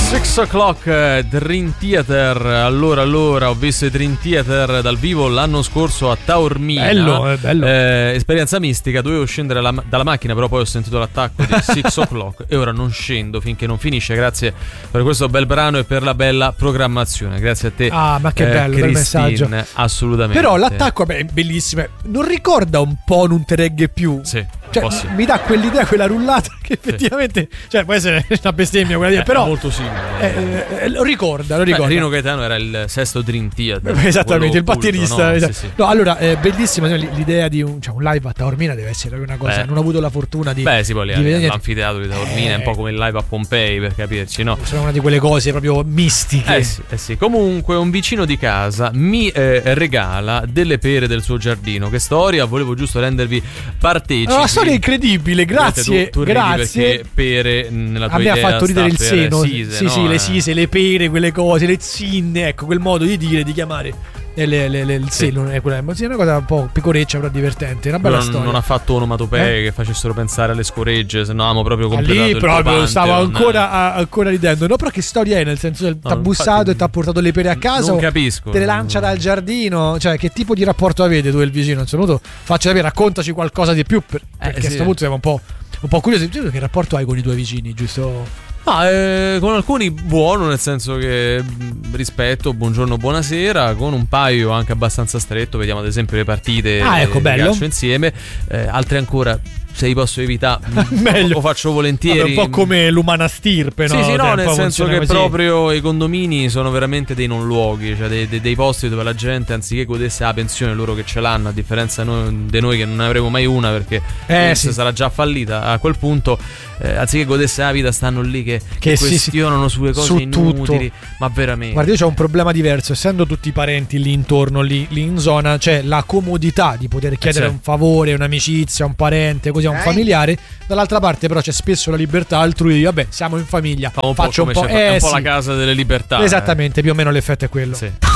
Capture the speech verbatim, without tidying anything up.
Six O'Clock, Dream Theater. Allora, allora, ho visto i Dream Theater dal vivo l'anno scorso a Taormina. Bello, è bello. Eh, esperienza mistica, dovevo scendere la, dalla macchina, però poi ho sentito l'attacco di Six O'Clock e ora non scendo finché non finisce. Grazie per questo bel brano e per la bella programmazione. Grazie a te. Ah, ma che eh, bello, bel messaggio. Assolutamente. Però l'attacco, vabbè, è bellissimo. Non ricorda un po' Non te regge più? Sì. Cioè, sì. mi dà quell'idea, quella rullata che effettivamente, sì. Cioè, può essere una bestemmia quella lì, eh, però è molto simile. Eh, eh, lo ricorda, lo ricorda. Beh, Rino Gaetano era il sesto Dream Theater. Esattamente, il batterista. No? Esatto. Sì, sì. No, allora, è eh, bellissima l'idea di un, cioè, un live a Taormina deve essere una cosa. Beh. Non ho avuto la fortuna di. Beh, si può di vedere l'anfiteatro di Taormina, eh. è un po' come il live a Pompei, per capirci, no? Sono una di quelle cose proprio mistiche. Eh sì, eh sì. Comunque, un vicino di casa mi eh, regala delle pere del suo giardino. Che storia, volevo giusto rendervi partecipi. Una storia incredibile, grazie. Tu, tu grazie. Perché pere nella tua a me idea ha fatto ridere il seno. Sise, sì, no? sì, le eh. sise, le pere, quelle cose, le zinne, ecco, quel modo di dire, di chiamare. Le, le, le, le, il sì. seno è quella, sì, è una cosa un po' pecoreccia, però divertente. Una bella non, storia. Non ha fatto onomatopee eh? che facessero pensare alle scoregge, se no avevamo proprio completato lì il proprio stavo ancora, a, eh. ancora ridendo. No, però che storia è? Nel senso, no, t'ha bussato e t'ha portato le pere a casa? Non capisco. Te le lancia dal giardino? Cioè, che tipo di rapporto avete tu e il vicino? Insomma, faccia sapere, raccontaci qualcosa di più. Per, eh, perché sì. a questo punto siamo un po', un po' curiosi. Che rapporto hai con i tuoi vicini, giusto? Ma eh, con alcuni buono, nel senso che rispetto, buongiorno, buonasera, con un paio anche abbastanza stretto, vediamo ad esempio le partite ah, ecco, di bello. calcio insieme, eh, altri ancora se li posso evitare meglio lo faccio volentieri. Vabbè, un po' come l'umana stirpe, no? Sì, sì, no, cioè, nel senso che così. proprio i condomini sono veramente dei non luoghi, cioè dei, dei, dei posti dove la gente anziché godesse la pensione, loro che ce l'hanno, a differenza di noi, de noi che non ne avremo mai una perché eh, sì. sarà già fallita a quel punto, eh, anziché godesse la vita stanno lì che, che, che sì, questionano sì. sulle cose Su inutili, tutto. Ma veramente. Guarda, io c'ho un problema diverso, essendo tutti i parenti lì intorno, lì, lì in zona, c'è la comodità di poter chiedere eh, un favore, un'amicizia, un parente, così a un eh? familiare. Dall'altra parte però c'è spesso la libertà altrui, vabbè, siamo in famiglia. Fa un faccio po' un po', eh, eh, un po' sì. la casa delle libertà. Esattamente, eh. più o meno l'effetto è quello. Sì.